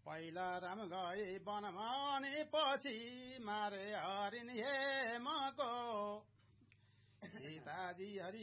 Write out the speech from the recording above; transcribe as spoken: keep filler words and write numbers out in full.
पहिला राम गए वनमा अनि पछि मारे हरिण हेमको सीताजी हरि